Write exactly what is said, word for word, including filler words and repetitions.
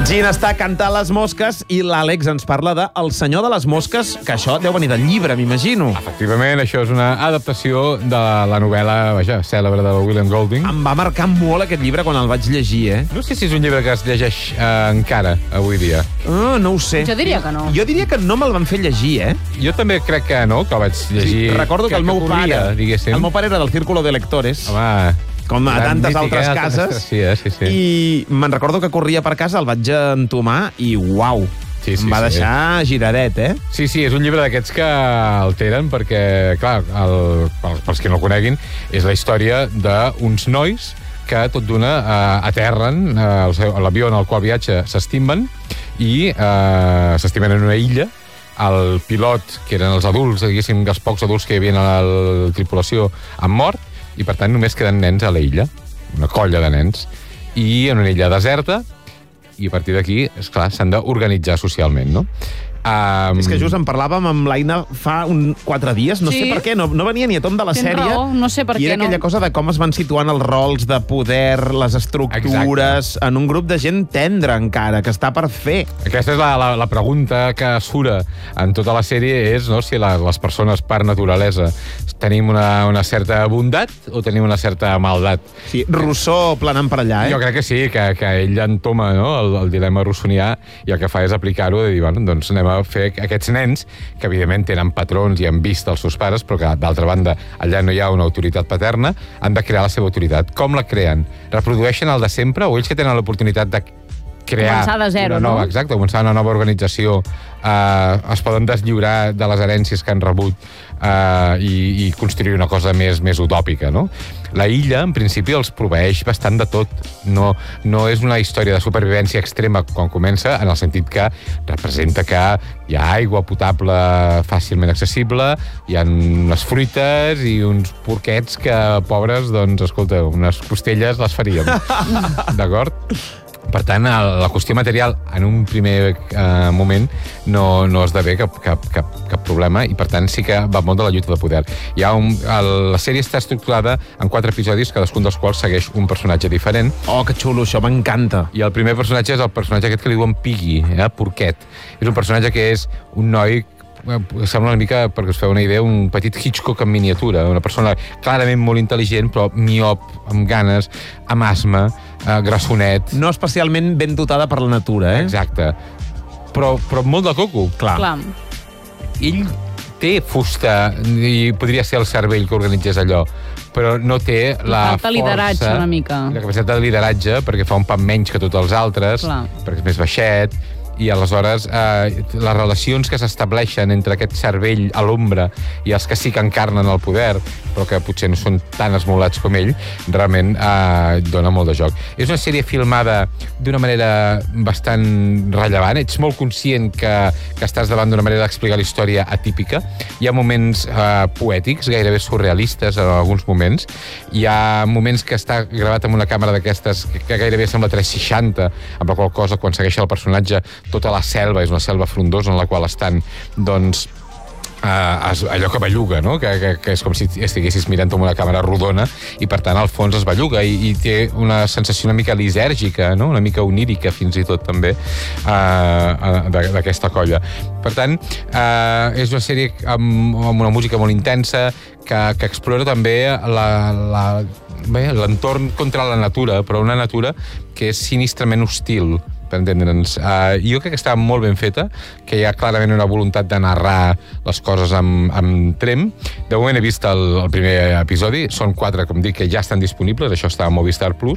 Gina està cantant les mosques i l'Àlex ens parla de El senyor de les mosques, que això deu venir del llibre, m'imagino. Efectivament, això és una adaptació de la novel·la, vaja, cèlebre de William Golding. Em va marcar molt aquest llibre quan el vaig llegir, eh? No sé si és un llibre que es llegeix eh, encara avui dia. Oh, no ho sé. Jo diria que no. Jo diria que no me'l van fer llegir, eh? Jo també crec que no, que el vaig llegir... Sí, recordo que, que el meu corria, pare... diguéssim. El meu pare era del Círculo de Lectores. Home... Com a tantes altres cases. Sí, eh? sí, sí. I me'n recordo que corria per casa, el vaig entomar i uau, Sí, sí, em va sí. deixar giradet, eh? Sí, sí, és un llibre d'aquests que alteren perquè, clar, el, pels, pels que no el coneguin, és la història d'uns nois que tot d'una eh, aterren, eh, l'avió en el qual viatja s'estimen i eh, s'estimen en una illa. El pilot, que eren els adults, diguéssim, els pocs adults que hi havia a la tripulació, han mort, i per tant només queden nens a la illa, una colla de nens, i en una illa deserta, i a partir d'aquí, esclar, s'han d'organitzar socialment, no? Um... És que just en parlàvem amb l'Aina fa un quatre dies, no Sí. sé per què, no, no venia ni a tom de la Tens sèrie. raó, no sé per I era què, no. aquella cosa de com es van situant els rols de poder, les estructures, Exacte. en un grup de gent tendra encara, que està per fer. Aquesta és la, la, la pregunta que sura en tota la sèrie, és no, si la, les persones per naturalesa tenim una, una certa bondat o tenim una certa maldat. Sí, Rousseau planant per allà, eh? Jo crec que sí, que, que ell entoma no, el, el dilema rossonià i el que fa és aplicar-ho de dir, bueno, doncs anem a fer aquests nens, que evidentment tenen patrons i han vist els seus pares, però que d'altra banda allà no hi ha una autoritat paterna, han de crear la seva autoritat. Com la creen? Reprodueixen el de sempre o ells que tenen l'oportunitat de crear Començar de zero, una nova, no? exacte, començar una nova organització, eh, es poden deslliurar de les herències que han rebut eh, i, i construir una cosa més, més utòpica, no? La illa, en principi, els proveeix bastant de tot. No, no és una història de supervivència extrema quan comença, en el sentit que representa que hi ha aigua potable fàcilment accessible, hi ha unes fruites i uns porquets que, pobres, doncs, escolta, unes costelles les faríem. D'acord? Per tant, la qüestió material en un primer eh, moment no, no esdevé cap, cap, cap, cap problema i per tant sí que va molt de la lluita de poder. Hi ha un, el, la sèrie està estructurada en quatre episodis, cadascun dels quals segueix un personatge diferent. Oh, que xulo, això m'encanta. I el primer personatge és el personatge aquest que li diuen Piggy, eh, Porquet. És un personatge que és un noi, sembla una mica, perquè us feu una idea, un petit Hitchcock en miniatura, una persona clarament molt intel·ligent, però miop, amb ganes, amb asma, eh, grassonet. No especialment ben dotada per la natura, eh? Exacte. Però, però molt de coco. Clar. Clar. Ell té fusta i podria ser el cervell que organitzés allò, però no té la Falta lideratge, força, una mica. la capacitat de lideratge, perquè fa un pam menys que tots els altres, Clar. perquè és més baixet, i aleshores eh, les relacions que s'estableixen entre aquest cervell a l'ombra i els que sí que encarnen el poder, però que potser no són tan esmolats com ell, realment eh, dona molt de joc. És una sèrie filmada d'una manera bastant rellevant. Ets molt conscient que, que estàs davant d'una manera d'explicar la història atípica. Hi ha moments eh, poètics, gairebé surrealistes en alguns moments. Hi ha moments que està gravat amb una càmera d'aquestes que gairebé sembla tres seixanta, amb la qual cosa, quan segueix el personatge, tota la selva, és una selva frondosa en la qual estan, doncs, eh, allò que belluga, no? Que, que, que és com si estiguessis mirant amb una càmera rodona i, per tant, al fons es belluga i, i té una sensació una mica lisèrgica, no? Una mica onírica, fins i tot, també, eh, d'aquesta colla. Per tant, eh, és una sèrie amb, amb una música molt intensa que, que explora també la, la, bé, l'entorn contra la natura, però una natura que és sinistrament hostil, per entendre'ns. Uh, jo crec que està molt ben feta, que hi ha clarament una voluntat de narrar les coses amb, amb trem. De moment he vist el, el primer episodi, són quatre, com dic, que ja estan disponibles, això està a Movistar Plus,